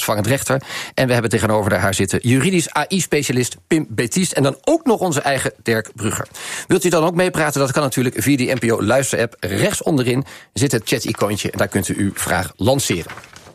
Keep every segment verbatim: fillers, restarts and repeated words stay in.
plaatsvervangend rechter. En we hebben tegenover haar zitten juridisch A I-specialist Pim Betiest. En dan ook nog onze eigen Dirk Brugger. Wilt u dan ook meepraten? Dat kan natuurlijk via die N P O-luisterapp. Rechts onderin zit het chat-icoontje en daar kunt u uw vraag lanceren.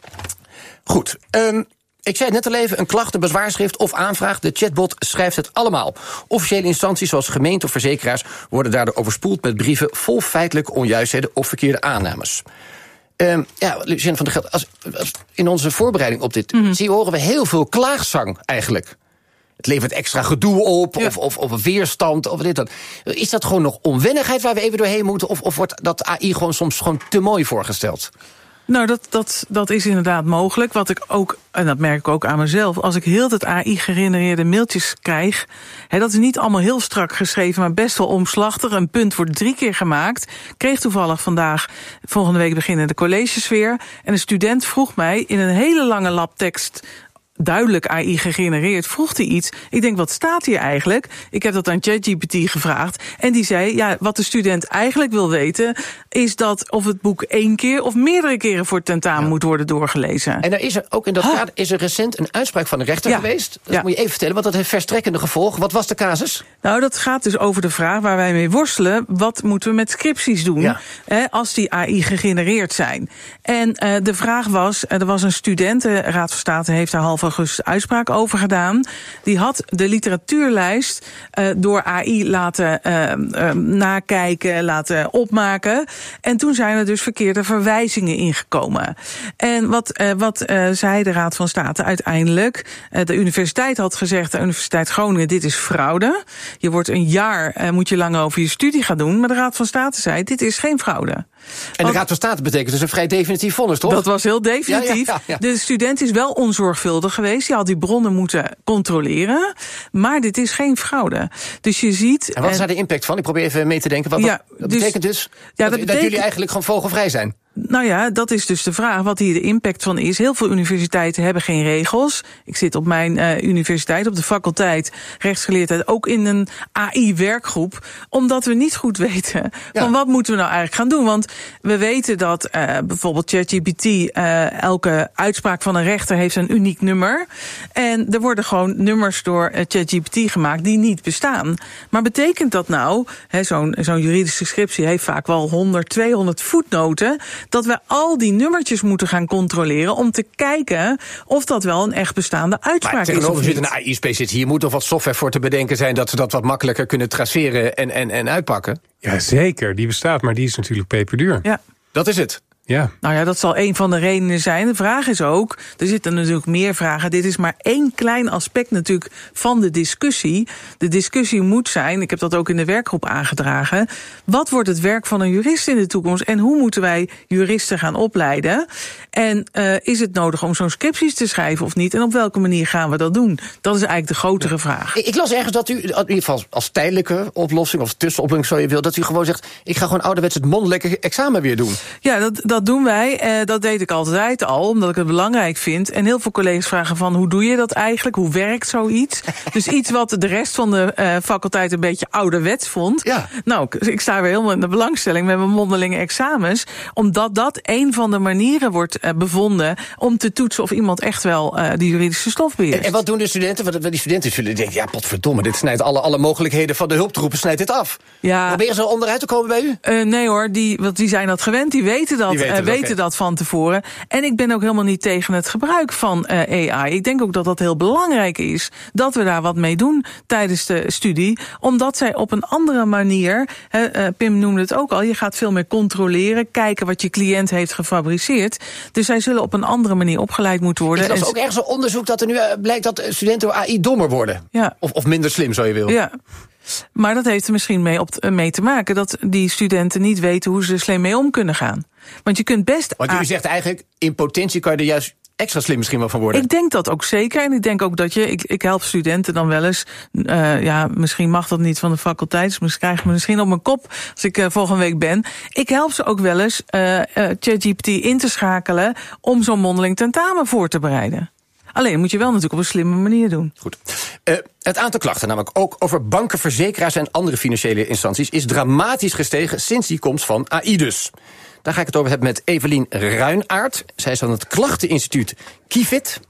Goed, um, ik zei het net al even, een klacht, een bezwaarschrift of aanvraag. De chatbot schrijft het allemaal. Officiële instanties zoals gemeenten of verzekeraars worden daardoor overspoeld met brieven vol feitelijke onjuistheden of verkeerde aannames. Um, ja, Lucien van der Geld, als, als in onze voorbereiding op dit mm-hmm. zie horen we heel veel klaagzang eigenlijk. Het levert extra gedoe op, ja. of, of, of weerstand, of dit dat. Is dat gewoon nog onwennigheid waar we even doorheen moeten, of, of wordt dat A I gewoon soms gewoon te mooi voorgesteld? Nou, dat, dat, dat is inderdaad mogelijk. Wat ik ook, en dat merk ik ook aan mezelf, als ik heel het A I-gegenereerde mailtjes krijg, hè, dat is niet allemaal heel strak geschreven, maar best wel omslachtig. Een punt wordt drie keer gemaakt. Ik kreeg toevallig vandaag, volgende week beginnen de colleges weer. En een student vroeg mij in een hele lange lab tekst, duidelijk A I gegenereerd, vroeg hij iets. Ik denk, wat staat hier eigenlijk? Ik heb dat aan ChatGPT gevraagd. En die zei, ja, wat de student eigenlijk wil weten, is dat of het boek één keer of meerdere keren voor het tentamen ja. moet worden doorgelezen. En er is er ook in dat kader is er recent een uitspraak van de rechter ja. geweest. Dat ja. moet je even vertellen, want dat heeft verstrekkende gevolgen. Wat was de casus? Nou, dat gaat dus over de vraag waar wij mee worstelen, wat moeten we met scripties doen, ja. hè, als die A I gegenereerd zijn. En uh, de vraag was, er was een student, de Raad van State heeft daar half augustus uitspraak over gedaan. Die had de literatuurlijst uh, door A I laten uh, uh, nakijken, laten opmaken. En toen zijn er dus verkeerde verwijzingen ingekomen. En wat, uh, wat uh, zei de Raad van State uiteindelijk? Uh, de universiteit had gezegd, de Universiteit Groningen, dit is fraude. Je wordt een jaar, uh, moet je lang over je studie gaan doen. Maar de Raad van State zei, dit is geen fraude. En de Raad van State betekent dus een vrij definitief vonnis, toch? Dat was heel definitief. Ja, ja, ja, ja. De student is wel onzorgvuldig geweest. Die had die bronnen moeten controleren. Maar dit is geen fraude. Dus je ziet. En wat is daar de impact van? Ik probeer even mee te denken. Wat, ja, dat dus, betekent dus ja, dat, dat, betekent, dat jullie eigenlijk gewoon vogelvrij zijn. Nou ja, dat is dus de vraag wat hier de impact van is. Heel veel universiteiten hebben geen regels. Ik zit op mijn uh, universiteit, op de faculteit rechtsgeleerdheid, ook in een A I-werkgroep, omdat we niet goed weten ja. van wat moeten we nou eigenlijk gaan doen. Want we weten dat uh, bijvoorbeeld ChatGPT, uh, elke uitspraak van een rechter heeft een uniek nummer. En er worden gewoon nummers door uh, ChatGPT gemaakt die niet bestaan. Maar betekent dat nou, he, zo'n, zo'n juridische scriptie heeft vaak wel honderd, tweehonderd voetnoten, dat we al die nummertjes moeten gaan controleren om te kijken of dat wel een echt bestaande uitspraak maar is. Tegenover zit een A I-specialist. Hier moet toch wat software voor te bedenken zijn dat ze dat wat makkelijker kunnen traceren en, en, en uitpakken? Ja, zeker. Die bestaat, maar die is natuurlijk peperduur. Ja. Dat is het. Ja. Nou ja, dat zal een van de redenen zijn. De vraag is ook, er zitten natuurlijk meer vragen. Dit is maar één klein aspect natuurlijk van de discussie. De discussie moet zijn, ik heb dat ook in de werkgroep aangedragen, wat wordt het werk van een jurist in de toekomst en hoe moeten wij juristen gaan opleiden? En uh, is het nodig om zo'n scripties te schrijven of niet? En op welke manier gaan we dat doen? Dat is eigenlijk de grotere vraag. Ik, ik las ergens dat u, in ieder geval als tijdelijke oplossing of tussenoplossing zo je wil, dat u gewoon zegt, ik ga gewoon ouderwets het mondelinge examen weer doen. Ja, dat, dat doen wij. Uh, dat deed ik altijd al, omdat ik het belangrijk vind. En heel veel collega's vragen van, hoe doe je dat eigenlijk? Hoe werkt zoiets? Dus iets wat de rest van de uh, faculteit een beetje ouderwets vond. Ja. Nou, ik, ik sta weer helemaal in de belangstelling met mijn mondelinge examens, omdat dat een van de manieren wordt uh, bevonden om te toetsen of iemand echt wel uh, die juridische stof beheerst. En, en wat doen de studenten? Wat die studenten zullen denken, ja, potverdomme, dit snijdt alle, alle mogelijkheden van de hulptroepen, snijdt dit af. Ja. Proberen ze onderuit te komen bij u? Uh, nee hoor, die, want die zijn dat gewend, die weten dat, die weten, uh, weten okay. dat van tevoren. En ik ben ook helemaal niet tegen het gebruik van uh, A I. Ik denk ook dat dat heel belangrijk is, dat we daar wat mee doen tijdens de studie, omdat zij op een andere manier, uh, uh, Pim noemde het ook al, je gaat veel meer controleren, kijken wat je cliënt heeft gefabriceerd. Dus zij zullen op een andere manier opgeleid moeten worden. Ik las ook ergens een onderzoek dat er nu blijkt dat studenten door A I dommer worden. Ja. Of, of minder slim, zo je wil. Ja. Maar dat heeft er misschien mee, op, mee te maken dat die studenten niet weten hoe ze er slim mee om kunnen gaan. Want je kunt best. Want u zegt eigenlijk, in potentie kan je er juist extra slim misschien wel van worden. Ik denk dat ook zeker. En ik denk ook dat je, ik, ik help studenten dan wel eens, uh, ja, misschien mag dat niet van de faculteit, dus krijgen me misschien op mijn kop als ik uh, volgende week ben. Ik help ze ook wel eens uh, uh, ChatGPT in te schakelen om zo'n mondeling tentamen voor te bereiden. Alleen moet je wel natuurlijk op een slimme manier doen. Goed. Uh, het aantal klachten, namelijk ook over banken, verzekeraars en andere financiële instanties, is dramatisch gestegen sinds die komst van A I dus. Daar ga ik het over hebben met Evelien Ruinaert. Zij is van het klachteninstituut Kifid.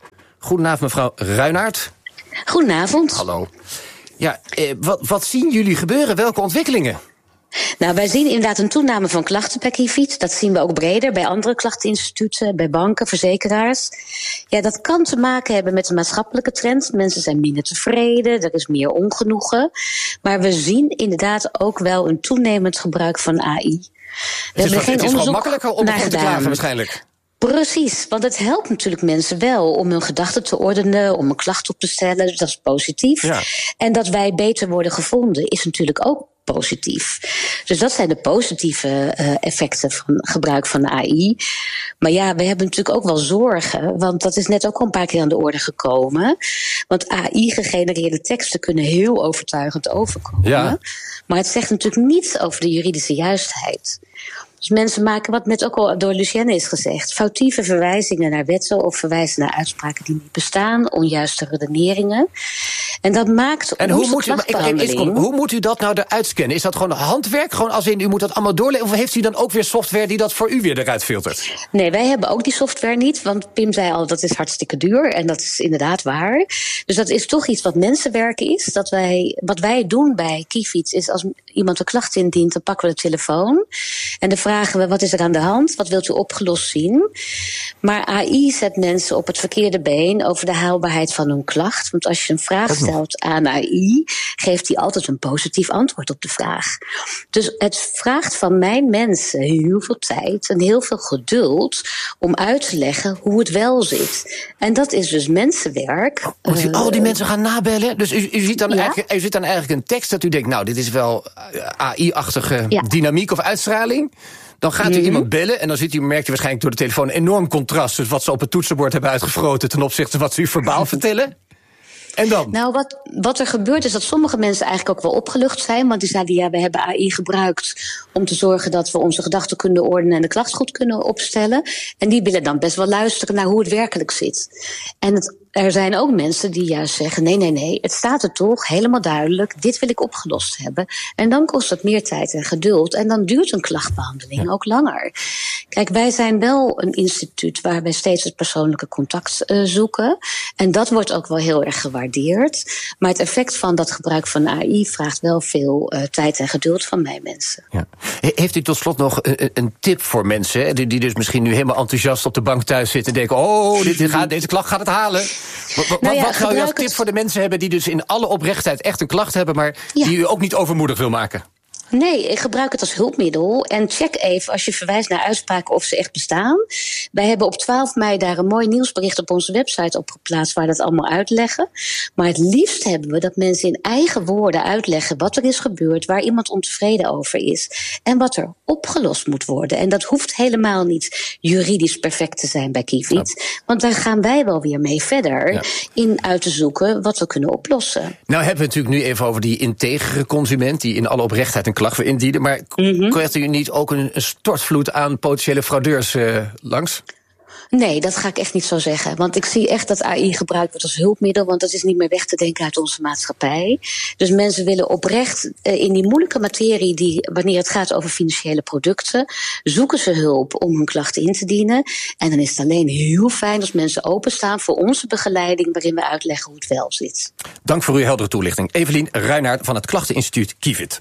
Goedenavond, mevrouw Ruinaert. Goedenavond. Hallo. Ja, eh, wat, wat zien jullie gebeuren? Welke ontwikkelingen? Nou, wij zien inderdaad een toename van klachten bij Kifid. Dat zien we ook breder bij andere klachteninstituten, bij banken, verzekeraars. Ja, dat kan te maken hebben met de maatschappelijke trend. Mensen zijn minder tevreden, er is meer ongenoegen. Maar we zien inderdaad ook wel een toenemend gebruik van A I. We het is, wat, geen het is gewoon makkelijker om te klagen waarschijnlijk. Precies, want het helpt natuurlijk mensen wel om hun gedachten te ordenen, om een klacht op te stellen. Dus dat is positief. Ja. En dat wij beter worden gevonden is natuurlijk ook positief. Dus dat zijn de positieve uh, effecten van gebruik van A I. Maar ja, we hebben natuurlijk ook wel zorgen, want dat is net ook al een paar keer aan de orde gekomen. Want A I-gegenereerde teksten kunnen heel overtuigend overkomen. Ja. Maar het zegt natuurlijk niets over de juridische juistheid. Dus mensen maken, wat net ook al door Lucienne is gezegd, foutieve verwijzingen naar wetten of verwijzen naar uitspraken die niet bestaan, onjuiste redeneringen. En dat maakt en hoe moet, u, ik, ik, kom, hoe moet u dat nou eruit scannen? Is dat gewoon handwerk? Gewoon als in, u moet dat allemaal doorlezen? Of heeft u dan ook weer software die dat voor u weer eruit filtert? Nee, wij hebben ook die software niet. Want Pim zei al, dat is hartstikke duur. En dat is inderdaad waar. Dus dat is toch iets wat mensenwerk is. Dat wij, wat wij doen bij Kifid is als iemand een klacht indient, dan pakken we de telefoon. En dan vragen we, wat is er aan de hand? Wat wilt u opgelost zien? Maar A I zet mensen op het verkeerde been over de haalbaarheid van hun klacht. Want als je een vraag stelt aan A I, geeft hij altijd een positief antwoord op de vraag. Dus het vraagt van mijn mensen heel veel tijd en heel veel geduld om uit te leggen hoe het wel zit. En dat is dus mensenwerk. Moet u al die mensen gaan nabellen? Dus u, u, ziet dan ja? eigenlijk, u ziet dan eigenlijk een tekst dat u denkt, nou, dit is wel A I-achtige ja. dynamiek of uitstraling. Dan gaat u mm-hmm. iemand bellen en dan ziet u, merkt u waarschijnlijk door de telefoon een enorm contrast tussen wat ze op het toetsenbord hebben uitgefroten ten opzichte van wat ze u verbaal vertellen. En dan? Nou, wat, wat er gebeurt is dat sommige mensen eigenlijk ook wel opgelucht zijn. Want die zeiden, ja, we hebben A I gebruikt om te zorgen dat we onze gedachten kunnen ordenen en de klacht goed kunnen opstellen. En die willen dan best wel luisteren naar hoe het werkelijk zit. En het, er zijn ook mensen die juist zeggen, nee, nee, nee, het staat er toch helemaal duidelijk. Dit wil ik opgelost hebben. En dan kost het meer tijd en geduld. En dan duurt een klachtbehandeling ja. ook langer. Kijk, wij zijn wel een instituut waar wij steeds het persoonlijke contact uh, zoeken. En dat wordt ook wel heel erg gewaardeerd. Maar het effect van dat gebruik van A I vraagt wel veel uh, tijd en geduld van mijn mensen. Ja. Heeft u tot slot nog een, een tip voor mensen die, die dus misschien nu helemaal enthousiast op de bank thuis zitten en denken, oh, dit, dit gaat, deze klacht gaat het halen. Wat, nou ja, wat zou u als tip voor de mensen hebben die dus in alle oprechtheid echt een klacht hebben, maar ja. die u ook niet overmoedig wil maken? Nee, ik gebruik het als hulpmiddel. En check even als je verwijst naar uitspraken of ze echt bestaan. Wij hebben op twaalf mei daar een mooi nieuwsbericht op onze website op geplaatst waar dat allemaal uitleggen. Maar het liefst hebben we dat mensen in eigen woorden uitleggen wat er is gebeurd, waar iemand ontevreden over is en wat er opgelost moet worden. En dat hoeft helemaal niet juridisch perfect te zijn bij Kifid. Ja. Want daar gaan wij wel weer mee verder ja. in uit te zoeken wat we kunnen oplossen. Nou hebben we het natuurlijk nu even over die integere consument die in alle oprechtheid een klacht voor indienen. Maar mm-hmm. krijgt u niet ook een, een stortvloed aan potentiële fraudeurs uh, langs? Nee, dat ga ik echt niet zo zeggen. Want ik zie echt dat A I gebruikt wordt als hulpmiddel, want dat is niet meer weg te denken uit onze maatschappij. Dus mensen willen oprecht uh, in die moeilijke materie, die, wanneer het gaat over financiële producten, zoeken ze hulp om hun klachten in te dienen. En dan is het alleen heel fijn als mensen openstaan voor onze begeleiding, waarin we uitleggen hoe het wel zit. Dank voor uw heldere toelichting. Evelien Ruinaert van het Klachteninstituut Kifid.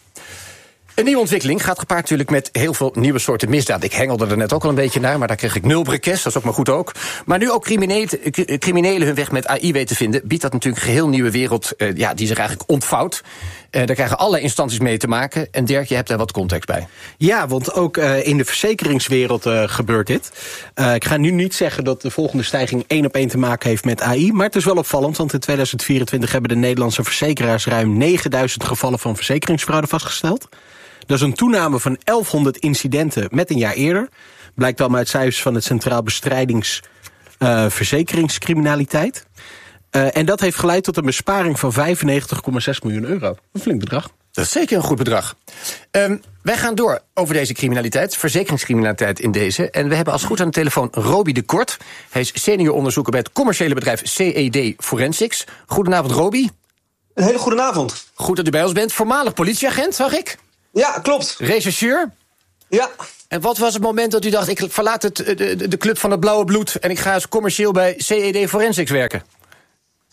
Een nieuwe ontwikkeling gaat gepaard natuurlijk met heel veel nieuwe soorten misdaad. Ik hengelde er net ook al een beetje naar, maar daar kreeg ik nul brekes, dat is ook maar goed ook. Maar nu ook criminelen, criminelen hun weg met A I weten te vinden, biedt dat natuurlijk een geheel nieuwe wereld uh, ja, die zich eigenlijk ontvouwt. Uh, daar krijgen allerlei instanties mee te maken. En Dirk, je hebt daar wat context bij. Ja, want ook uh, in de verzekeringswereld uh, gebeurt dit. Uh, ik ga nu niet zeggen dat de volgende stijging één op één te maken heeft met A I, maar het is wel opvallend, want in tweeduizend vierentwintig hebben de Nederlandse verzekeraars ruim negenduizend gevallen van verzekeringsfraude vastgesteld. Dat is een toename van elfhonderd incidenten met een jaar eerder. Blijkt allemaal uit cijfers van het Centraal Bestrijdings uh, Verzekeringscriminaliteit. Uh, en dat heeft geleid tot een besparing van vijfennegentig komma zes miljoen euro. Een flink bedrag. Dat is zeker een goed bedrag. Um, wij gaan door over deze criminaliteit, verzekeringscriminaliteit in deze. En we hebben als goed aan de telefoon Roby de Kort. Hij is senior onderzoeker bij het commerciële bedrijf C E D Forensics. Goedenavond, Roby. Een hele goede avond. Goed dat u bij ons bent. Voormalig politieagent, zag ik. Ja, klopt. Rechercheur? Ja. En wat was het moment dat u dacht, ik verlaat het, de, de club van het blauwe bloed en ik ga eens commercieel bij C E D Forensics werken?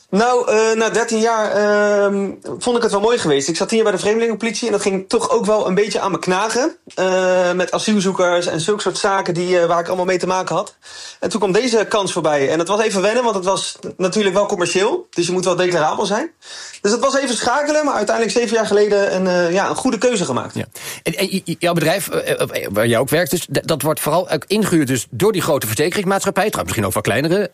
Nou, uh, na dertien jaar uh, vond ik het wel mooi geweest. Ik zat tien jaar bij de vreemdelingenpolitie en dat ging toch ook wel een beetje aan me knagen. Uh, met asielzoekers en zulke soort zaken die, uh, waar ik allemaal mee te maken had. En toen kwam deze kans voorbij. En het was even wennen, want het was natuurlijk wel commercieel. Dus je moet wel declarabel zijn. Dus het was even schakelen, maar uiteindelijk zeven jaar geleden een, uh, ja, een goede keuze gemaakt. Ja. En, en jouw bedrijf, uh, waar jij ook werkt, dus, dat wordt vooral ingehuurd dus door die grote verzekeringsmaatschappij, trouwens misschien ook wel kleinere.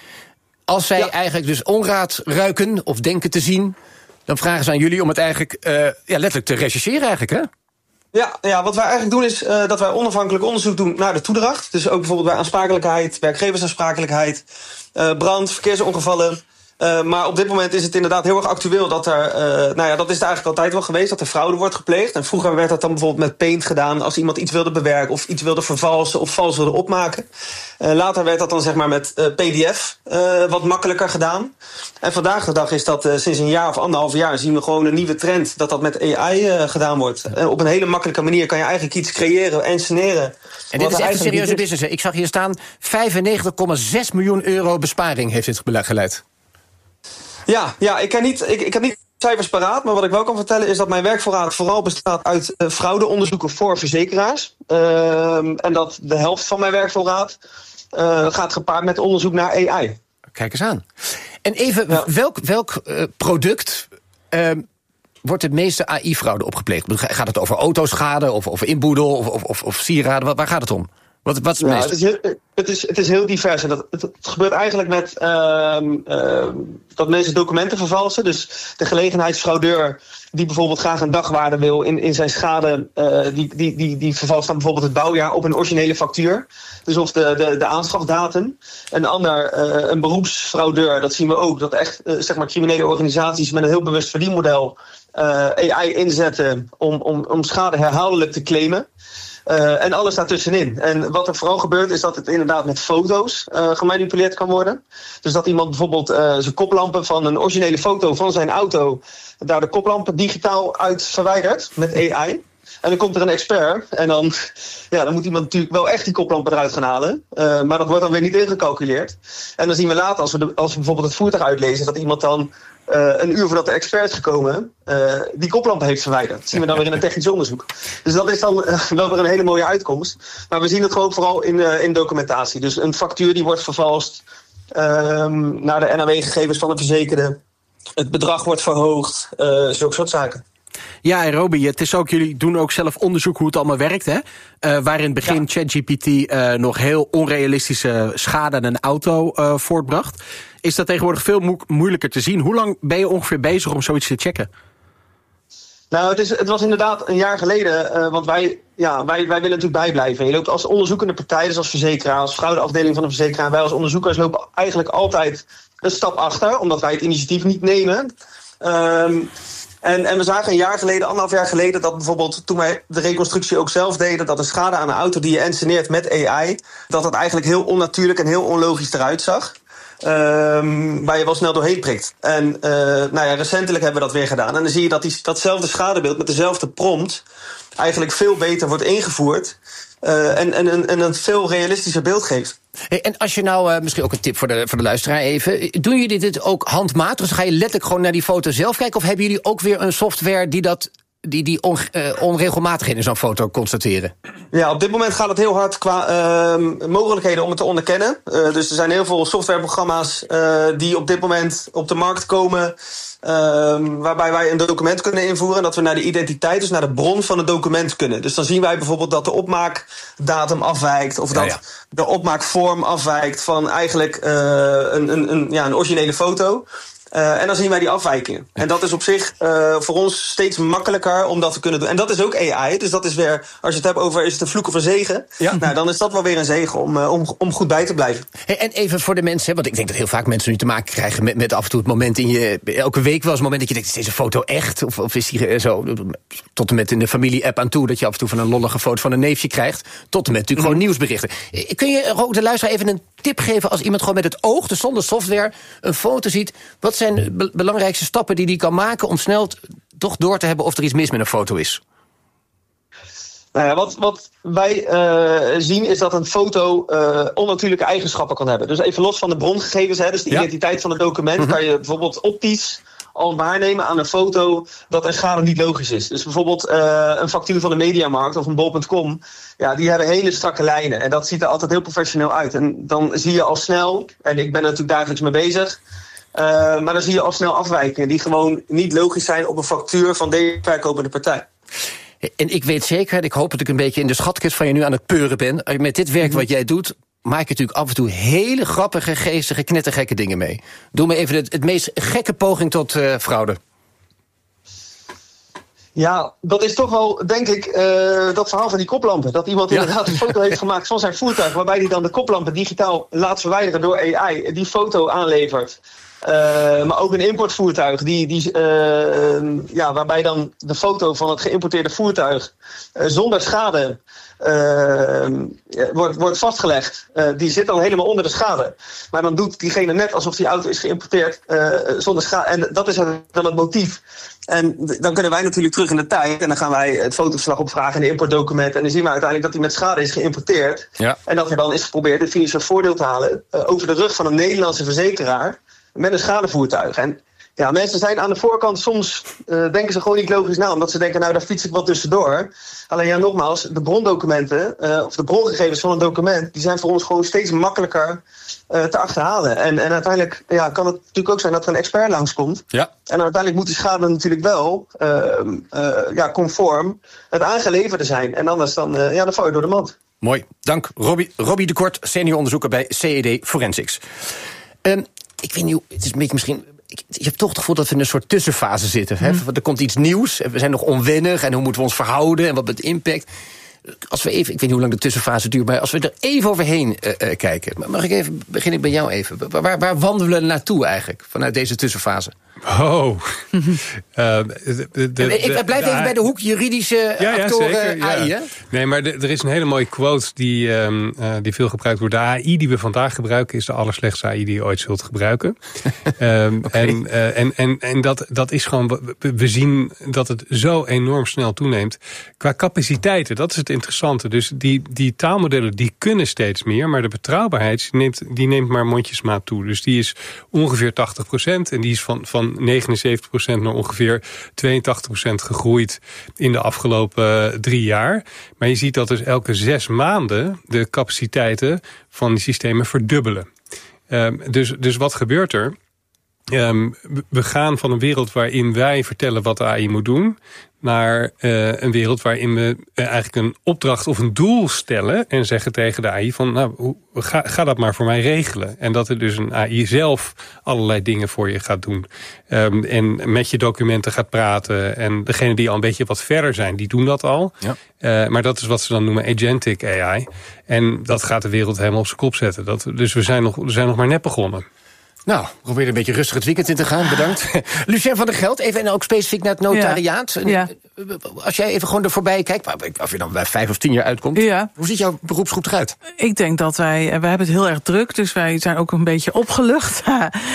Als zij ja. eigenlijk dus onraad ruiken of denken te zien, dan vragen ze aan jullie om het eigenlijk uh, ja, letterlijk te rechercheren eigenlijk, hè? Ja, ja, wat wij eigenlijk doen is uh, dat wij onafhankelijk onderzoek doen naar de toedracht. Dus ook bijvoorbeeld bij aansprakelijkheid, werkgeversaansprakelijkheid, uh, brand, verkeersongevallen. Uh, maar op dit moment is het inderdaad heel erg actueel dat er, uh, nou ja, dat is er eigenlijk altijd wel geweest, dat er fraude wordt gepleegd. En vroeger werd dat dan bijvoorbeeld met paint gedaan als iemand iets wilde bewerken of iets wilde vervalsen of vals wilde opmaken. Uh, later werd dat dan zeg maar met uh, P D F uh, wat makkelijker gedaan. En vandaag de dag is dat uh, sinds een jaar of anderhalf jaar zien we gewoon een nieuwe trend dat dat met A I uh, gedaan wordt. En op een hele makkelijke manier kan je eigenlijk iets creëren, engineeren. En dit is echt een serieuze business, hè? Ik zag hier staan vijfennegentig komma zes miljoen euro besparing heeft dit geleid. Ja, ja ik, kan niet, ik, ik heb niet cijfers paraat, maar wat ik wel kan vertellen is dat mijn werkvoorraad vooral bestaat uit uh, fraudeonderzoeken voor verzekeraars. Uh, en dat de helft van mijn werkvoorraad uh, gaat gepaard met onderzoek naar A I. Kijk eens aan. En even, ja. welk, welk uh, product uh, wordt het meeste A I-fraude opgepleegd? Gaat het over autoschade of over inboedel of, of, of, of sieraden? Waar gaat het om? Wat, wat is het, ja, meest? het, is heel, het, is, het is heel divers. En dat, het, het gebeurt eigenlijk met uh, uh, dat mensen documenten vervalsen. Dus de gelegenheidsfraudeur die bijvoorbeeld graag een dagwaarde wil in, in zijn schade, uh, die, die, die, die vervalst dan bijvoorbeeld het bouwjaar op een originele factuur. Dus of de, de, de aanschafdatum. Een ander, uh, een beroepsfraudeur, dat zien we ook. Dat echt uh, zeg maar criminele organisaties met een heel bewust verdienmodel uh, A I inzetten om, om, om schade herhaaldelijk te claimen. Uh, en alles daartussenin. En wat er vooral gebeurt is dat het inderdaad met foto's uh, gemanipuleerd kan worden. Dus dat iemand bijvoorbeeld uh, zijn koplampen van een originele foto van zijn auto, daar de koplampen digitaal uit verwijdert met A I. En dan komt er een expert en dan, ja, dan moet iemand natuurlijk wel echt die koplampen eruit gaan halen. Uh, maar dat wordt dan weer niet ingecalculeerd. En dan zien we later, als we, de, als we bijvoorbeeld het voertuig uitlezen, dat iemand dan Uh, een uur voordat de expert is gekomen, uh, die koplampen heeft verwijderd. Dat zien we dan weer in een technisch onderzoek. Dus dat is dan uh, wel weer een hele mooie uitkomst. Maar we zien het gewoon vooral in, uh, in documentatie. Dus een factuur die wordt vervalst uh, naar de N A W-gegevens van de verzekerde. Het bedrag wordt verhoogd. Uh, zulke soort zaken. Ja, en Roby, het is ook, jullie doen ook zelf onderzoek hoe het allemaal werkt, hè? Uh, waar in het begin ja. ChatGPT uh, nog heel onrealistische schade aan een auto uh, voortbracht. Is dat tegenwoordig veel mo- moeilijker te zien? Hoe lang ben je ongeveer bezig om zoiets te checken? Nou, het, is, het was inderdaad een jaar geleden, uh, want wij, ja, wij, wij willen natuurlijk bijblijven. Je loopt als onderzoekende partij, dus als verzekeraar, als fraudeafdeling van een verzekeraar, wij als onderzoekers lopen eigenlijk altijd een stap achter, omdat wij het initiatief niet nemen. Um, En, en we zagen een jaar geleden, anderhalf jaar geleden, dat bijvoorbeeld toen wij de reconstructie ook zelf deden, dat de schade aan een auto die je engineert met A I, dat dat eigenlijk heel onnatuurlijk en heel onlogisch eruit zag. Um, waar je wel snel doorheen prikt. En uh, nou ja, recentelijk hebben we dat weer gedaan. En dan zie je dat die, datzelfde schadebeeld met dezelfde prompt eigenlijk veel beter wordt ingevoerd. Uh, en, en, en, en een veel realistischer beeld geeft. Hey, en als je nou, uh, misschien ook een tip voor de, voor de luisteraar even, doen jullie dit ook handmatig? Dus ga je letterlijk gewoon naar die foto zelf kijken? Of hebben jullie ook weer een software die dat die, die on, uh, onregelmatigheden in zo'n foto constateren? Ja, op dit moment gaat het heel hard qua uh, mogelijkheden om het te onderkennen. Uh, dus er zijn heel veel softwareprogramma's uh, die op dit moment op de markt komen, Uh, waarbij wij een document kunnen invoeren en dat we naar de identiteit, dus naar de bron van het document kunnen. Dus dan zien wij bijvoorbeeld dat de opmaakdatum afwijkt, of dat ja, ja. de opmaakvorm afwijkt van eigenlijk uh, een, een, een, ja, een originele foto. Uh, en dan zien wij die afwijkingen. En dat is op zich uh, voor ons steeds makkelijker om dat te kunnen doen. En dat is ook A I. Dus dat is weer, als je het hebt over is het een vloek of een zegen, ja. nou, dan is dat wel weer een zegen om, uh, om, om goed bij te blijven. Hey, en even voor de mensen, want ik denk dat heel vaak mensen nu te maken krijgen met, met af en toe het moment in je, elke week wel eens een moment dat je denkt, is deze foto echt? Of, of is die zo, tot en met in de familie-app aan toe, dat je af en toe van een lollige foto van een neefje krijgt, tot en met natuurlijk mm-hmm. gewoon nieuwsberichten. Kun je ook de luisteraar even een tip geven als iemand gewoon met het oog, dus zonder software, een foto ziet? Wat zijn de belangrijkste stappen die die kan maken om snel t- toch door te hebben of er iets mis met een foto is? Nou ja, wat, wat wij uh, zien is dat een foto uh, onnatuurlijke eigenschappen kan hebben. Dus even los van de brongegevens, hè, dus de ja. identiteit van het document, mm-hmm. kan je bijvoorbeeld optisch al waarnemen aan een foto dat een schade niet logisch is. Dus bijvoorbeeld uh, een factuur van de Mediamarkt of een bol punt com, ja, die hebben hele strakke lijnen. En dat ziet er altijd heel professioneel uit. En dan zie je al snel, en ik ben er natuurlijk dagelijks mee bezig, uh, maar dan zie je al snel afwijkingen die gewoon niet logisch zijn op een factuur van deze verkopende partij. En ik weet zeker, en ik hoop dat ik een beetje in de schatkist van je nu aan het peuren ben. Met dit werk wat jij doet, maak je natuurlijk af en toe hele grappige, geestige, knettergekke dingen mee. Doe me even het, het meest gekke poging tot uh, fraude. Ja, dat is toch wel, denk ik, uh, dat verhaal van die koplampen. Dat iemand ja. inderdaad een foto heeft gemaakt van zijn voertuig, waarbij hij dan de koplampen digitaal laat verwijderen door A I, die foto aanlevert. Uh, maar ook een importvoertuig, die, die, uh, ja, waarbij dan de foto van het geïmporteerde voertuig uh, zonder schade uh, wordt, wordt vastgelegd. Uh, die zit dan helemaal onder de schade. Maar dan doet diegene net alsof die auto is geïmporteerd uh, zonder schade. En dat is dan het motief. En dan kunnen wij natuurlijk terug in de tijd en dan gaan wij het fotoverslag opvragen in de importdocument. En dan zien we uiteindelijk dat hij met schade is geïmporteerd. Ja. En dat er dan is geprobeerd het financieel voordeel te halen uh, over de rug van een Nederlandse verzekeraar met een schadevoertuig. En ja, mensen zijn aan de voorkant soms, uh, denken ze gewoon niet logisch na, omdat ze denken, nou daar fiets ik wat tussendoor. Alleen ja, nogmaals, de brondocumenten, uh, of de brongegevens van een document, die zijn voor ons gewoon steeds makkelijker uh, te achterhalen. En, en uiteindelijk ja, kan het natuurlijk ook zijn dat er een expert langskomt. Ja. En uiteindelijk moet die schade natuurlijk wel uh, uh, ja, conform het aangeleverde zijn. En anders dan, uh, ja, dan val je door de mand. Mooi, dank. Robbie, Robbie de Kort, senior onderzoeker bij C E D Forensics. Um, Ik weet niet, het is een beetje misschien. Ik, je hebt toch het gevoel dat we in een soort tussenfase zitten. Hè? Mm. Er komt iets nieuws, we zijn nog onwennig en hoe moeten we ons verhouden en wat met impact. Als we even, ik weet niet hoe lang de tussenfase duurt, maar als we er even overheen uh, uh, kijken. Mag ik even, begin ik bij jou even. Waar, waar wandelen we naartoe eigenlijk vanuit deze tussenfase? Oh. uh, de, de, de, ik blijf even bij de hoek juridische ja, actoren ja, zeker, A I. Ja. Hè? Nee, maar de, er is een hele mooie quote die, um, uh, die veel gebruikt wordt. De A I die we vandaag gebruiken is de allerslechtste A I die je ooit zult gebruiken. um, okay. En, uh, en, en, en dat, dat is gewoon, we, we zien dat het zo enorm snel toeneemt. Qua capaciteiten, dat is het interessante. Dus die, die taalmodellen die kunnen steeds meer, maar de betrouwbaarheid neemt, die neemt maar mondjesmaat toe. Dus die is ongeveer tachtig procent en die is van, van negenenzeventig procent naar ongeveer tweeëntachtig procent gegroeid in de afgelopen drie jaar. Maar je ziet dat dus elke zes maanden de capaciteiten van die systemen verdubbelen. Um, dus, dus wat gebeurt er? Um, we gaan van een wereld waarin wij vertellen wat de A I moet doen naar uh, een wereld waarin we uh, eigenlijk een opdracht of een doel stellen en zeggen tegen de A I van, nou, hoe, ga, ga dat maar voor mij regelen. En dat er dus een A I zelf allerlei dingen voor je gaat doen. Um, en met je documenten gaat praten. En degenen die al een beetje wat verder zijn, die doen dat al. Ja. Uh, maar dat is wat ze dan noemen agentic A I. En dat gaat de wereld helemaal op zijn kop zetten. Dat, dus we zijn, nog, we zijn nog maar net begonnen. Nou, probeer een beetje rustig het weekend in te gaan. Bedankt. Lucien van der Geld, even en ook specifiek naar het notariaat. Ja. Ja. Als jij even gewoon er voorbij kijkt, of je dan bij vijf of tien jaar uitkomt. Ja. Hoe ziet jouw beroepsgroep eruit? Ik denk dat wij, wij hebben het heel erg druk, dus wij zijn ook een beetje opgelucht.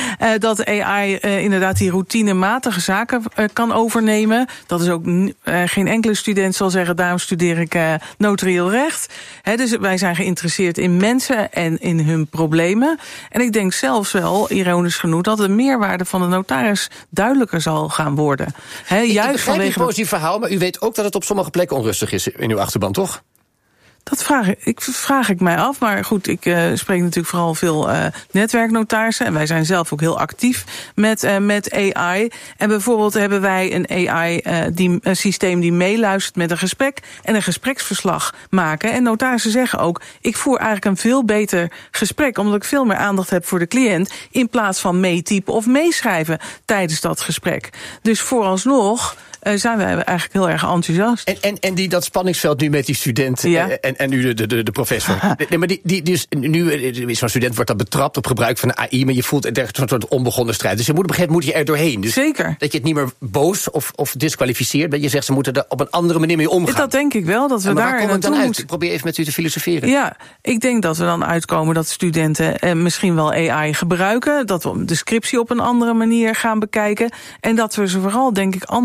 Dat A I uh, inderdaad die routinematige zaken uh, kan overnemen. Dat is ook uh, geen enkele student zal zeggen, daarom studeer ik uh, notarieel recht. He, dus wij zijn geïnteresseerd in mensen en in hun problemen. En ik denk zelfs wel, ironisch genoeg, dat de meerwaarde van de notaris duidelijker zal gaan worden. He, ik juist vanwege uw positief verhaal, maar u weet ook dat het op sommige plekken onrustig is in uw achterban, toch? Dat vraag ik, ik, vraag ik mij af. Maar goed, ik uh, spreek natuurlijk vooral veel uh, netwerknotarissen. En wij zijn zelf ook heel actief met, uh, met A I. En bijvoorbeeld hebben wij een A I-systeem uh, die, die meeluistert met een gesprek en een gespreksverslag maken. En notarissen zeggen ook, ik voer eigenlijk een veel beter gesprek, omdat ik veel meer aandacht heb voor de cliënt, in plaats van meetypen of meeschrijven tijdens dat gesprek. Dus vooralsnog Uh, zijn wij eigenlijk heel erg enthousiast. En, en, en die, dat spanningsveld nu met die student ja. en, en nu de, de, de professor. Nee, maar die, die, die is, nu zo'n student wordt dan betrapt op gebruik van de A I, maar je voelt er een soort onbegonnen strijd. Dus je moet op een gegeven moment moet je er doorheen. Dus zeker. Dat je het niet meer boos of, of disqualificeert, dat je zegt ze moeten er op een andere manier mee omgaan. Dat denk ik wel, dat we maar daar waar komen we dan uit? Moeten... Ik probeer even met u te filosoferen. Ja, ik denk dat we dan uitkomen dat studenten eh, misschien wel A I gebruiken, dat we de scriptie op een andere manier gaan bekijken en dat we ze vooral, denk ik, anders leren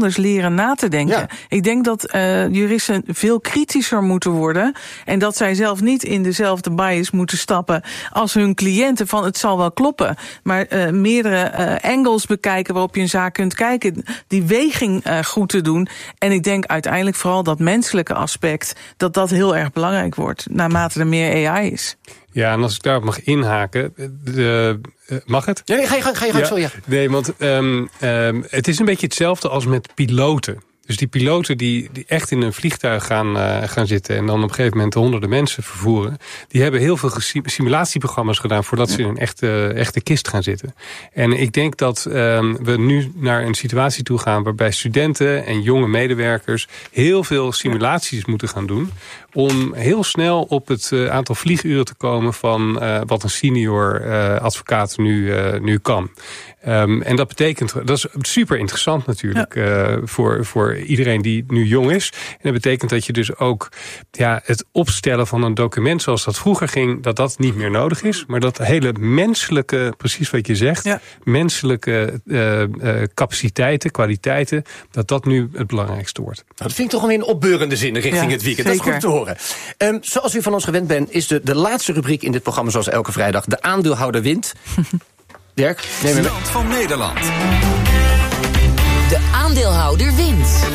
leren na te denken. Ja. Ik denk dat uh, juristen veel kritischer moeten worden en dat zij zelf niet in dezelfde bias moeten stappen als hun cliënten van het zal wel kloppen, maar uh, meerdere uh, angles bekijken waarop je een zaak kunt kijken, die weging uh, goed te doen. En ik denk uiteindelijk vooral dat menselijke aspect, dat dat heel erg belangrijk wordt, naarmate er meer A I is. Ja, en als ik daarop mag inhaken, de, uh, mag het? Nee, ga je gang, ga je gang, ja, zo, ja. Nee, want um, um, het is een beetje hetzelfde als met piloten. Dus die piloten die, die echt in een vliegtuig gaan, uh, gaan zitten en dan op een gegeven moment honderden mensen vervoeren, die hebben heel veel simulatieprogramma's gedaan voordat ze in een echte, echte kist gaan zitten. En ik denk dat um, we nu naar een situatie toe gaan waarbij studenten en jonge medewerkers heel veel simulaties moeten gaan doen om heel snel op het uh, aantal vlieguren te komen van uh, wat een senior uh, advocaat nu, uh, nu kan. Um, en dat betekent, dat is super interessant natuurlijk, ja. uh, voor, voor iedereen die nu jong is. En dat betekent dat je dus ook ja, het opstellen van een document zoals dat vroeger ging, dat dat niet meer nodig is. Maar dat hele menselijke, precies wat je zegt, ja. menselijke uh, uh, capaciteiten, kwaliteiten, dat dat nu het belangrijkste wordt. Nou, dat vind ik toch wel in opbeurende zin richting ja, het weekend. Zeker. Dat is goed te horen. Um, zoals u van ons gewend bent, is de, de laatste rubriek in dit programma zoals elke vrijdag de aandeelhouder wint. Dirk, neem hem. Stand van Nederland. De aandeelhouder wint.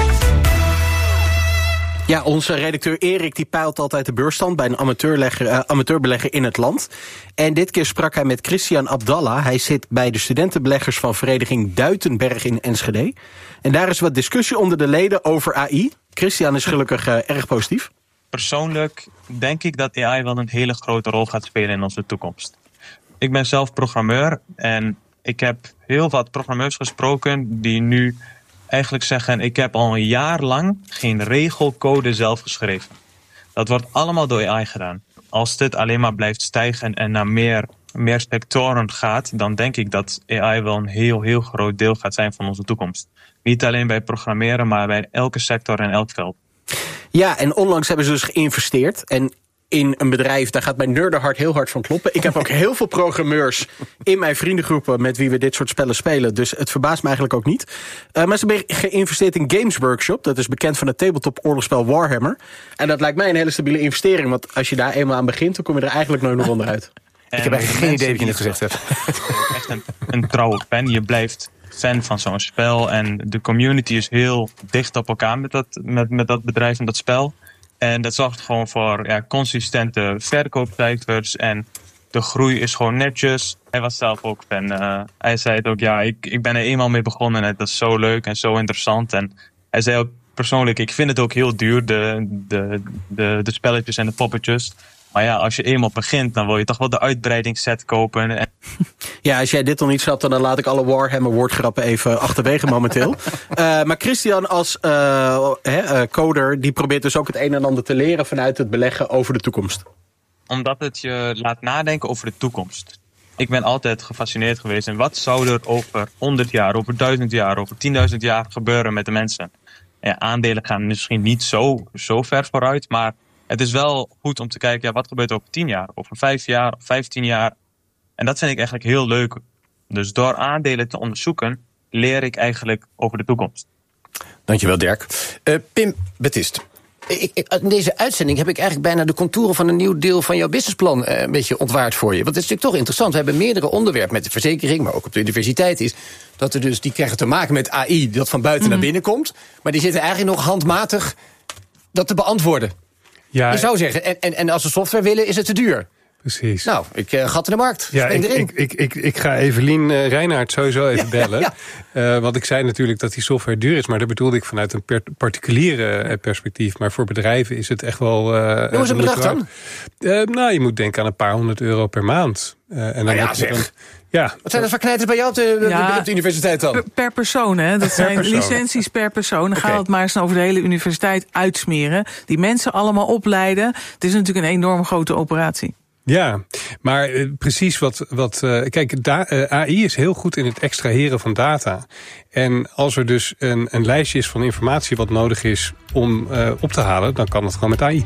Ja, onze redacteur Erik die peilt altijd de beursstand bij een amateurlegger, uh, amateurbelegger in het land. En dit keer sprak hij met Christian Abdallah. Hij zit bij de studentenbeleggers van vereniging Duitenberg in Enschede. En daar is wat discussie onder de leden over A I. Christian is gelukkig uh, erg positief. Persoonlijk denk ik dat A I wel een hele grote rol gaat spelen in onze toekomst. Ik ben zelf programmeur en ik heb heel wat programmeurs gesproken die nu eigenlijk zeggen, ik heb al een jaar lang geen regelcode zelf geschreven. Dat wordt allemaal door A I gedaan. Als dit alleen maar blijft stijgen en naar meer, meer sectoren gaat, dan denk ik dat A I wel een heel, heel groot deel gaat zijn van onze toekomst. Niet alleen bij programmeren, maar bij elke sector en elk veld. Ja, en onlangs hebben ze dus geïnvesteerd en in een bedrijf, daar gaat mijn nerdenhart heel hard van kloppen. Ik heb ook heel veel programmeurs in mijn vriendengroepen met wie we dit soort spellen spelen. Dus het verbaast me eigenlijk ook niet. Uh, maar ze hebben geïnvesteerd in Games Workshop. Dat is bekend van het tabletop oorlogsspel Warhammer. En dat lijkt mij een hele stabiele investering. Want als je daar eenmaal aan begint, dan kom je er eigenlijk nooit meer onderuit. En ik heb eigenlijk geen idee wat je net gezegd hebt. Echt een, een trouwe fan. Je blijft fan van zo'n spel. En de community is heel dicht op elkaar met dat, met, met dat bedrijf en dat spel. En dat zorgt gewoon voor ja, consistente verkoopcijfers. En de groei is gewoon netjes. Hij was zelf ook fan. Uh, hij zei het ook, ja, ik, ik ben er eenmaal mee begonnen. En dat is zo leuk en zo interessant. En hij zei ook persoonlijk, ik vind het ook heel duur, de, de, de, de spelletjes en de poppetjes. Maar ja, als je eenmaal begint, dan wil je toch wel de uitbreidingsset kopen. Ja, als jij dit nog niet snapt, dan laat ik alle Warhammer woordgrappen even achterwege momenteel. uh, maar Christian als uh, he, uh, coder, die probeert dus ook het een en ander te leren vanuit het beleggen over de toekomst. Omdat het je laat nadenken over de toekomst. Ik ben altijd gefascineerd geweest in wat zou er over honderd jaar, over duizend jaar, over tienduizend jaar gebeuren met de mensen. Ja, aandelen gaan misschien niet zo, zo ver vooruit, maar het is wel goed om te kijken, ja, wat gebeurt er over tien jaar, over vijf jaar, vijftien jaar. En dat vind ik eigenlijk heel leuk. Dus door aandelen te onderzoeken, leer ik eigenlijk over de toekomst. Dankjewel, Dirk. Uh, Pim Betist. Ik, ik, in deze uitzending heb ik eigenlijk bijna de contouren van een nieuw deel van jouw businessplan uh, een beetje ontwaard voor je. Want het is natuurlijk toch interessant. We hebben meerdere onderwerpen met de verzekering, maar ook op de universiteit is dat er dus, die krijgen te maken met A I dat van buiten mm. naar binnen komt. Maar die zitten eigenlijk nog handmatig dat te beantwoorden. Ja, je zou zeggen, en, en, en als ze software willen, is het te duur. Precies. Nou, ik uh, gat in de markt. Ja, ik, ik, ik, ik, ik ga Evelien uh, Reinhard sowieso even ja, bellen. Ja, ja. Uh, want ik zei natuurlijk dat die software duur is, maar dat bedoelde ik vanuit een per, particuliere uh, perspectief. Maar voor bedrijven is het echt wel. Uh, Hoe is het bedrag dan? Uh, nou, je moet denken aan een paar honderd euro per maand. Uh, en dan nou ja, je zeg. Dan, ja. Wat zijn dat voor knijters bij jou op de, ja, op de universiteit dan? Per, per persoon, hè? Dat zijn persoon. licenties per persoon. Dan okay. gaat het maar eens over de hele universiteit uitsmeren. Die mensen allemaal opleiden. Het is natuurlijk een enorm grote operatie. Ja, maar uh, precies wat... wat uh, kijk, da, uh, A I is heel goed in het extraheren van data. En als er dus een, een lijstje is van informatie wat nodig is om uh, op te halen, dan kan dat gewoon met A I.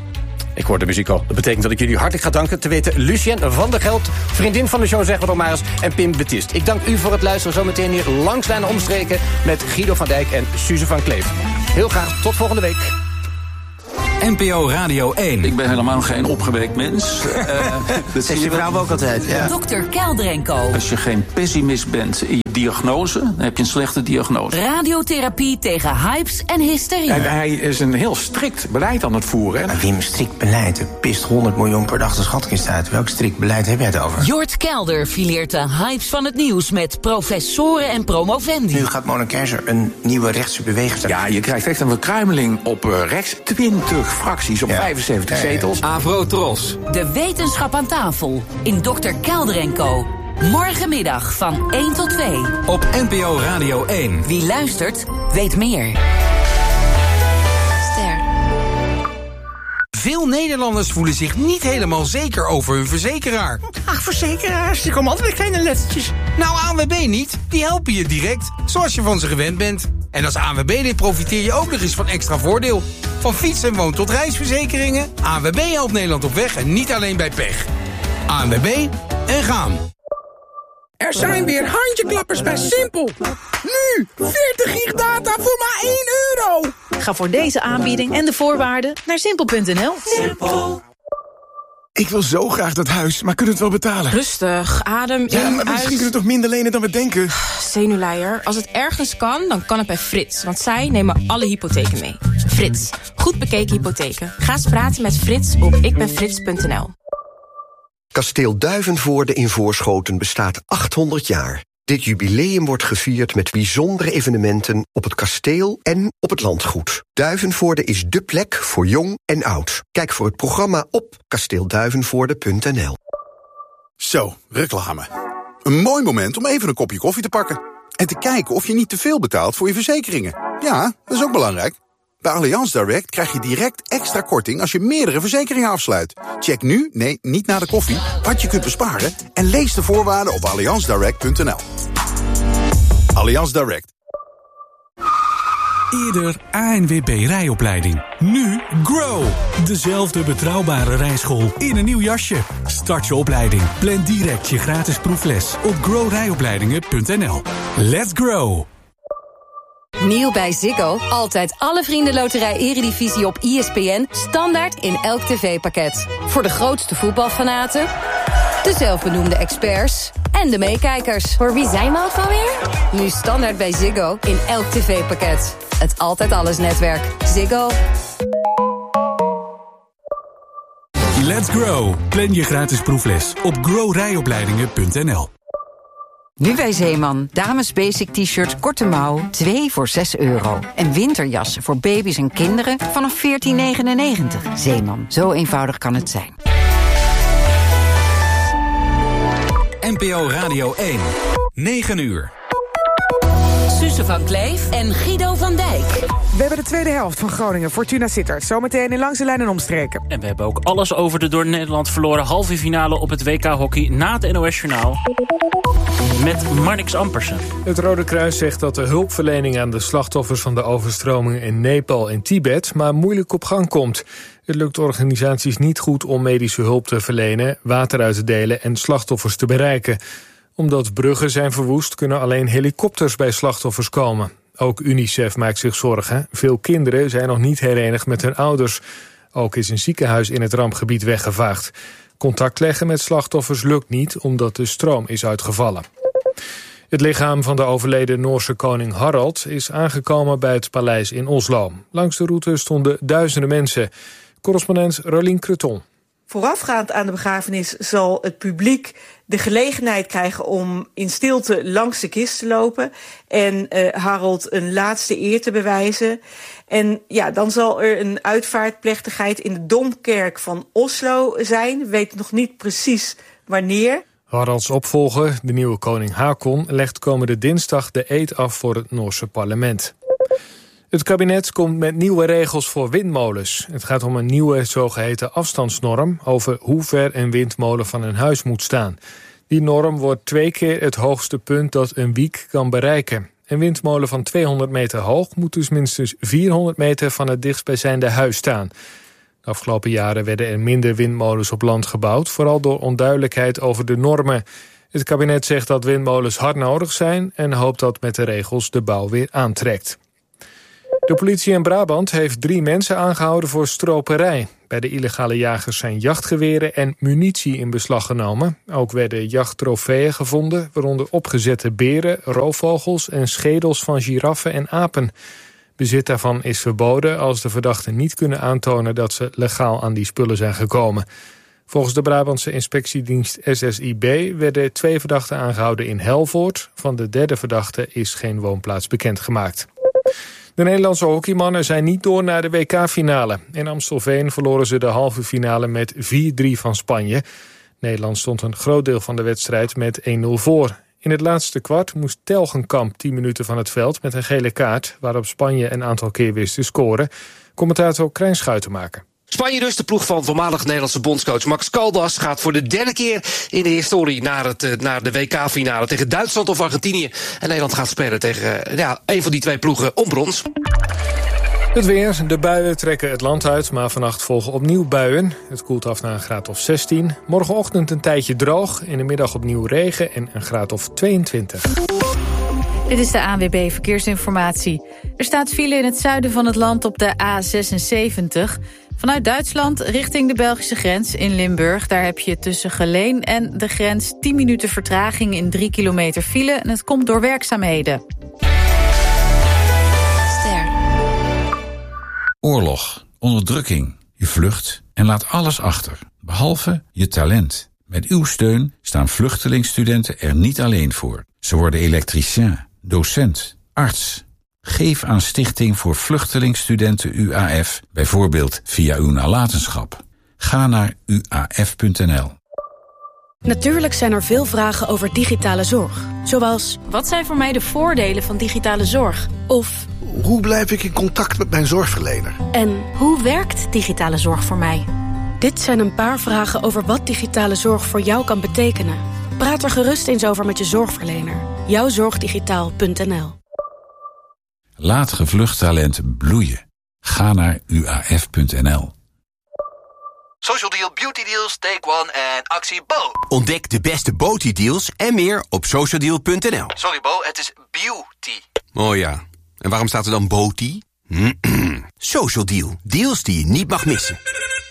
Ik hoor de muziek al. Dat betekent dat ik jullie hartelijk ga danken. Te weten Lucien van der Geld, vriendin van de show Zeg Wat ook maar eens, en Pim Betist. Ik dank u voor het luisteren. Zometeen hier langs lijn en omstreken met Guido van Dijk en Suze van Kleef. Heel graag tot volgende week. N P O Radio één. Ik ben helemaal geen opgewekt mens. uh, dat zegt je vrouw ook altijd. Ja. dokter Kelder en Co. Als je geen pessimist bent in je diagnose, dan heb je een slechte diagnose. Radiotherapie tegen hypes en hysterie. En hij is een heel strikt beleid aan het voeren. Maar Wim, strikt beleid. Er pist honderd miljoen per dag de schatkist uit. Welk strikt beleid heb jij het over? Jort Kelder fileert de hypes van het nieuws met professoren en promovendi. Nu gaat Mona Keizer een nieuwe rechtse beweging starten. Ja, je krijgt echt een verkruimeling op uh, rechts. twintig fracties op ja. vijfenzeventig ja, ja, ja. zetels. Avro Tros. De wetenschap aan tafel in dokter Kelder en Co. Morgenmiddag van één tot twee. Op N P O Radio één. Wie luistert, weet meer. Ster. Veel Nederlanders voelen zich niet helemaal zeker over hun verzekeraar. Ach, verzekeraars, die komen altijd met kleine lettertjes. Nou, A N W B niet. Die helpen je direct, zoals je van ze gewend bent. En als A N W B-lid profiteer je ook nog eens van extra voordeel. Van fiets- en woon- tot reisverzekeringen. A N W B helpt Nederland op weg en niet alleen bij pech. A N W B en gaan. Er zijn weer handjeklappers bij Simpel. Nu, veertig gig data voor maar één euro. Ga voor deze aanbieding en de voorwaarden naar simpel punt n l. Simpel. Ik wil zo graag dat huis, maar kunnen we het wel betalen? Rustig, adem in, ja, maar misschien uit. Kunnen we toch minder lenen dan we denken? Zenuwleier, als het ergens kan, dan kan het bij Frits. Want zij nemen alle hypotheken mee. Frits, goed bekeken hypotheken. Ga eens praten met Frits op ikbenfrits punt n l. Kasteel Duivenvoorde in Voorschoten bestaat achthonderd jaar. Dit jubileum wordt gevierd met bijzondere evenementen op het kasteel en op het landgoed. Duivenvoorde is dé plek voor jong en oud. Kijk voor het programma op kasteel duivenvoorde punt n l. Zo, reclame. Een mooi moment om even een kopje koffie te pakken. En te kijken of je niet te veel betaalt voor je verzekeringen. Ja, dat is ook belangrijk. Bij Allianz Direct krijg je direct extra korting als je meerdere verzekeringen afsluit. Check nu, nee, niet na de koffie, wat je kunt besparen en lees de voorwaarden op allianz direct punt n l. Allianz Direct. Eerder A N W B rijopleiding. Nu Grow. Dezelfde betrouwbare rijschool in een nieuw jasje. Start je opleiding. Plan direct je gratis proefles op grow rijopleidingen punt n l. Let's grow. Nieuw bij Ziggo. Altijd alle Vriendenloterij Eredivisie op E S P N. Standaard in elk tv-pakket. Voor de grootste voetbalfanaten, de zelfbenoemde experts en de meekijkers. Voor wie zijn we ook alweer? Nu standaard bij Ziggo in elk tv-pakket. Het Altijd Alles netwerk. Ziggo. Let's grow. Plan je gratis proefles op grow rijopleidingen punt n l. Nu bij Zeeman. Dames basic t-shirt korte mouw, twee voor zes euro. En winterjassen voor baby's en kinderen vanaf veertien negenennegentig. Zeeman, zo eenvoudig kan het zijn. N P O Radio één. negen uur. Suze van Kleef en Guido van Dijk. We hebben de tweede helft van Groningen Fortuna Sittard. Zometeen in Langs de Lijn en Omstreken. En we hebben ook alles over de door Nederland verloren halve finale op het W K hockey na het N O S Journaal. Met Marnix Ampersen. Het Rode Kruis zegt dat de hulpverlening aan de slachtoffers van de overstromingen in Nepal en Tibet maar moeilijk op gang komt. Het lukt organisaties niet goed om medische hulp te verlenen, water uit te delen en slachtoffers te bereiken. Omdat bruggen zijn verwoest, kunnen alleen helikopters bij slachtoffers komen. Ook UNICEF maakt zich zorgen. Veel kinderen zijn nog niet herenigd met hun ouders. Ook is een ziekenhuis in het rampgebied weggevaagd. Contact leggen met slachtoffers lukt niet, omdat de stroom is uitgevallen. Het lichaam van de overleden Noorse koning Harald is aangekomen bij het paleis in Oslo. Langs de route stonden duizenden mensen. Correspondent Rolien Creton. Voorafgaand aan de begrafenis zal het publiek de gelegenheid krijgen om in stilte langs de kist te lopen en uh, Harold een laatste eer te bewijzen. En ja, dan zal er een uitvaartplechtigheid in de Domkerk van Oslo zijn. We weten nog niet precies wanneer. Haralds opvolger, de nieuwe koning Haakon, legt komende dinsdag de eed af voor het Noorse parlement. Het kabinet komt met nieuwe regels voor windmolens. Het gaat om een nieuwe zogeheten afstandsnorm over hoe ver een windmolen van een huis moet staan. Die norm wordt twee keer het hoogste punt dat een wiek kan bereiken. Een windmolen van tweehonderd meter hoog moet dus minstens vierhonderd meter van het dichtstbijzijnde huis staan. De afgelopen jaren werden er minder windmolens op land gebouwd, vooral door onduidelijkheid over de normen. Het kabinet zegt dat windmolens hard nodig zijn en hoopt dat met de regels de bouw weer aantrekt. De politie in Brabant heeft drie mensen aangehouden voor stroperij. Bij de illegale jagers zijn jachtgeweren en munitie in beslag genomen. Ook werden jachttrofeeën gevonden, waaronder opgezette beren, roofvogels en schedels van giraffen en apen. Bezit daarvan is verboden als de verdachten niet kunnen aantonen dat ze legaal aan die spullen zijn gekomen. Volgens de Brabantse inspectiedienst S S I B werden twee verdachten aangehouden in Helvoort. Van de derde verdachte is geen woonplaats bekendgemaakt. De Nederlandse hockeymannen zijn niet door naar de W K-finale. In Amstelveen verloren ze de halve finale met vier drie van Spanje. Nederland stond een groot deel van de wedstrijd met één nul voor. In het laatste kwart moest Telgenkamp tien minuten van het veld met een gele kaart, waarop Spanje een aantal keer wist te scoren. Commentator Krijn Schuitenmaker. Spanje dus, de ploeg van voormalig Nederlandse bondscoach Max Caldas, gaat voor de derde keer in de historie naar, het, naar de W K-finale tegen Duitsland of Argentinië. En Nederland gaat spelen tegen ja, een van die twee ploegen om brons. Het weer. De buien trekken het land uit, maar vannacht volgen opnieuw buien. Het koelt af naar een graad of zestien. Morgenochtend een tijdje droog, in de middag opnieuw regen en een graad of tweeëntwintig. Dit is de A N W B Verkeersinformatie. Er staat file in het zuiden van het land op de A zesenzeventig. Vanuit Duitsland richting de Belgische grens in Limburg. Daar heb je tussen Geleen en de grens tien minuten vertraging in drie kilometer file. En het komt door werkzaamheden. Ster. Oorlog, onderdrukking, je vlucht en laat alles achter. Behalve je talent. Met uw steun staan vluchtelingstudenten er niet alleen voor. Ze worden elektricien, docent, arts. Geef aan Stichting voor Vluchtelingstudenten U A F, bijvoorbeeld via uw nalatenschap. Ga naar u a f punt n l. Natuurlijk zijn er veel vragen over digitale zorg. Zoals, wat zijn voor mij de voordelen van digitale zorg? Of, hoe blijf ik in contact met mijn zorgverlener? En, hoe werkt digitale zorg voor mij? Dit zijn een paar vragen over wat digitale zorg voor jou kan betekenen. Praat er gerust eens over met je zorgverlener. jouwzorgdigitaal punt n l. Laat gevlucht talent bloeien. Ga naar u a f punt n l. Social Deal, Beauty Deals, Take One en actie Bo. Ontdek de beste beauty deals en meer op social deal punt n l. Sorry Bo, het is beauty. Oh ja, en waarom staat er dan beauty? Social Deal, deals die je niet mag missen.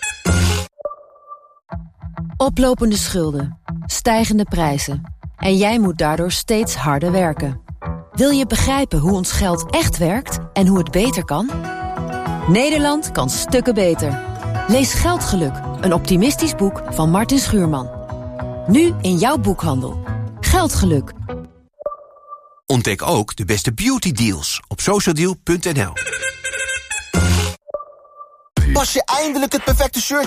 Oplopende schulden, stijgende prijzen. En jij moet daardoor steeds harder werken. Wil je begrijpen hoe ons geld echt werkt en hoe het beter kan? Nederland kan stukken beter. Lees Geldgeluk, een optimistisch boek van Martin Schuurman. Nu in jouw boekhandel. Geldgeluk. Ontdek ook de beste beauty deals op social deal punt n l. Pas je eindelijk het perfecte shirt